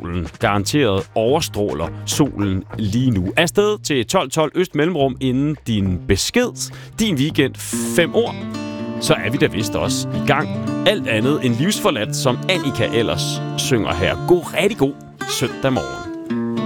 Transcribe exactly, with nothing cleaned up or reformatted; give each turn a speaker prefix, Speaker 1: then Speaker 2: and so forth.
Speaker 1: solen garanteret overstråler solen lige nu. Afsted til tolv tolv Øst Mellemrum inden din besked. Din weekend, fem ord. Så er vi da vist også i gang. Alt andet end livsforladt, som Annika ellers synger her. God, rigtig god søndag morgen.